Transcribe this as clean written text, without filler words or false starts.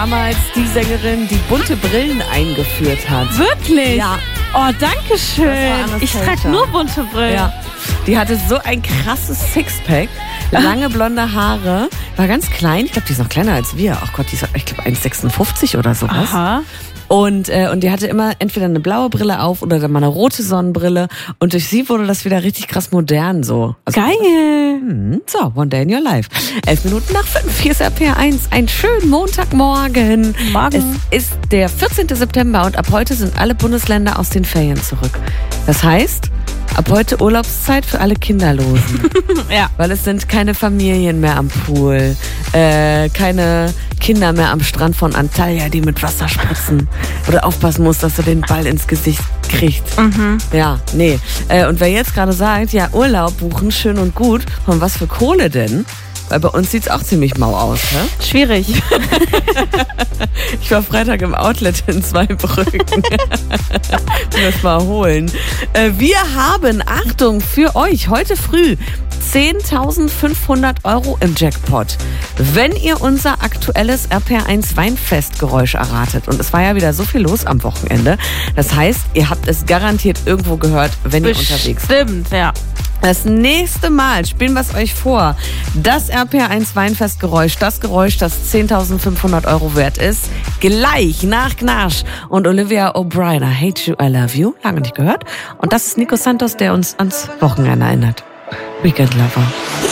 damals die Sängerin, die bunte Brillen eingeführt hat. Wirklich? Ja. Oh, danke schön. Ich trage nur bunte Brillen. Ja. Die hatte so ein krasses Sixpack, lange blonde Haare, war ganz klein. Ich glaube, die ist noch kleiner als wir. Ach Gott, die ist, ich glaube, 1,56 oder sowas. Aha. Und die hatte immer entweder eine blaue Brille auf oder dann mal eine rote Sonnenbrille. Und durch sie wurde das wieder richtig krass modern so. Also, geil. So, One Day in Your Life. 11 Minuten nach 5, hier ist RPR1. Ein schönen Montagmorgen. Morgen. Es ist der 14. September und ab heute sind alle Bundesländer aus den Ferien zurück. Das heißt, ab heute Urlaubszeit für alle Kinderlosen. Ja. Weil es sind keine Familien mehr am Pool, keine Kinder mehr am Strand von Antalya, die mit Wasser spritzen oder aufpassen muss, dass er den Ball ins Gesicht kriegt. Ja, nee. Und wer jetzt gerade sagt, ja, Urlaub buchen, schön und gut, von was für Kohle denn? Weil bei uns sieht's auch ziemlich mau aus, ne? Schwierig. Ich war Freitag im Outlet in Zweibrücken. Das mal holen. Wir haben, Achtung, für euch heute früh 10.500 € im Jackpot. Wenn ihr unser aktuelles RPR1 Weinfestgeräusch erratet. Und es war ja wieder so viel los am Wochenende. Das heißt, ihr habt es garantiert irgendwo gehört, wenn ihr unterwegs seid. Stimmt, ja. Das nächste Mal spielen wir es euch vor. Das RPR1 Weinfestgeräusch, das Geräusch, das 10.500 € wert ist. Gleich nach Gnash und Olivia O'Brien. I hate you, I love you. Lange nicht gehört. Und das ist Nico Santos, der uns ans Wochenende erinnert. Weekend Lover.